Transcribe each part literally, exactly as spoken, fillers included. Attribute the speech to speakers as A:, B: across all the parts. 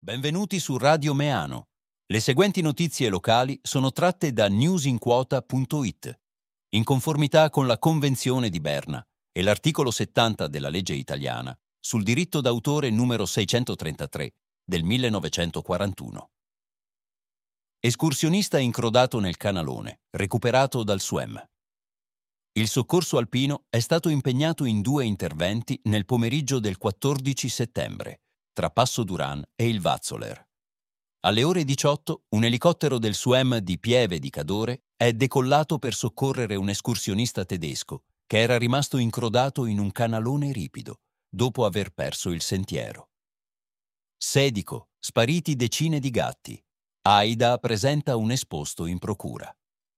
A: Benvenuti su Radio Meano. Le seguenti notizie locali sono tratte da newsinquota punto it, in conformità con la Convenzione di Berna e l'articolo settanta della legge italiana sul diritto d'autore numero seicentotrentatré del millenovecentoquarantuno. Escursionista incrodato nel canalone, recuperato dal S U E M. Il soccorso alpino è stato impegnato in due interventi nel pomeriggio del quattordici settembre, tra Passo Duran e il Vazzoler. Alle ore diciotto, un elicottero del S U E M di Pieve di Cadore è decollato per soccorrere un escursionista tedesco che era rimasto incrodato in un canalone ripido, dopo aver perso il sentiero. Sedico, spariti decine di gatti. Aida presenta un esposto in procura.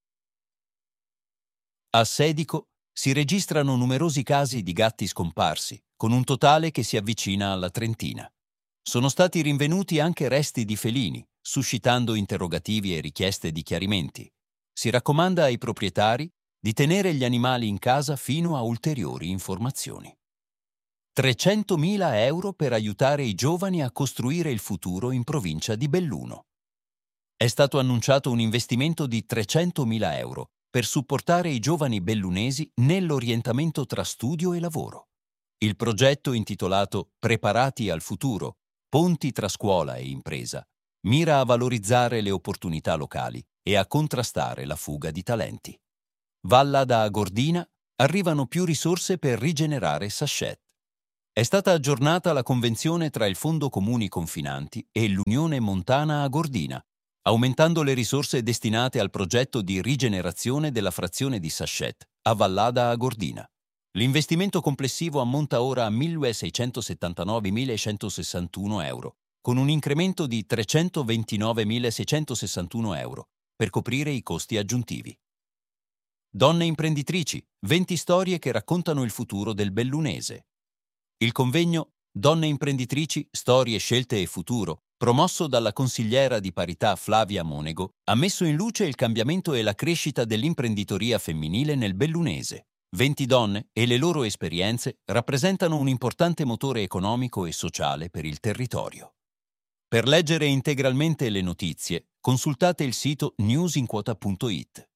A: A Sedico si registrano numerosi casi di gatti scomparsi, con un totale che si avvicina alla trentina. Sono stati rinvenuti anche resti di felini, suscitando interrogativi e richieste di chiarimenti. Si raccomanda ai proprietari di tenere gli animali in casa fino a ulteriori informazioni. trecentomila euro per aiutare i giovani a costruire il futuro in provincia di Belluno. È stato annunciato un investimento di trecentomila euro per supportare i giovani bellunesi nell'orientamento tra studio e lavoro. Il progetto, intitolato Preparati al futuro, ponti tra scuola e impresa, mira a valorizzare le opportunità locali e a contrastare la fuga di talenti. Vallada Agordina arrivano più risorse per rigenerare Sachet. È stata aggiornata la convenzione tra il Fondo Comuni Confinanti e l'Unione Montana Agordina, aumentando le risorse destinate al progetto di rigenerazione della frazione di Sachet a Vallada Agordina. L'investimento complessivo ammonta ora a milleseicentosettantanovemilacentosessantuno euro, con un incremento di trecentoventinovemilaseicentossessantuno euro per coprire i costi aggiuntivi. Donne imprenditrici, venti storie che raccontano il futuro del bellunese. Il convegno Donne imprenditrici, storie, scelte e futuro, promosso dalla consigliera di parità Flavia Monego, ha messo in luce il cambiamento e la crescita dell'imprenditoria femminile nel bellunese. venti donne e le loro esperienze rappresentano un importante motore economico e sociale per il territorio. Per leggere integralmente le notizie, consultate il sito newsinquota punto it.